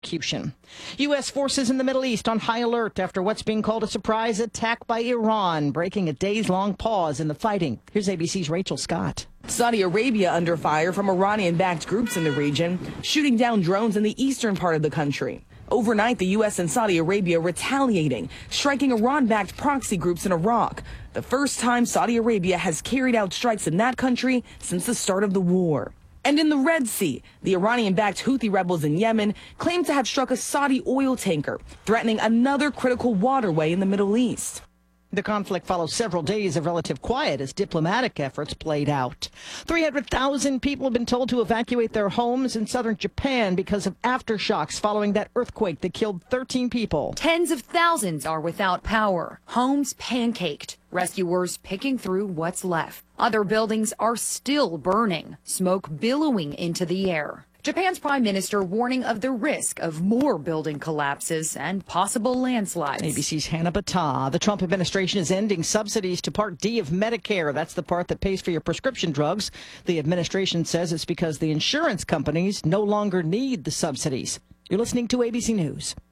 execution. U.S. forces in the Middle East on high alert after what's being called a surprise attack by Iran, breaking a days-long pause in the fighting. Here's ABC's Rachel Scott. Saudi Arabia under fire from Iranian-backed groups in the region, shooting down drones in the eastern part of the country. Overnight, the U.S. and Saudi Arabia retaliating, striking Iran-backed proxy groups in Iraq. The first time Saudi Arabia has carried out strikes in that country since the start of the war. And in the Red Sea, the Iranian-backed Houthi rebels in Yemen claim to have struck a Saudi oil tanker, threatening another critical waterway in the Middle East. The conflict follows several days of relative quiet as diplomatic efforts played out. 300,000 people have been told to evacuate their homes in southern Japan because of aftershocks following that earthquake that killed 13 people. Tens of thousands are without power, homes pancaked, rescuers picking through what's left. Other buildings are still burning, smoke billowing into the air. Japan's prime minister warning of the risk of more building collapses and possible landslides. ABC's Hannah Battah. The Trump administration is ending subsidies to Part D of Medicare. That's the part that pays for your prescription drugs. The administration says it's because the insurance companies no longer need the subsidies. You're listening to ABC News.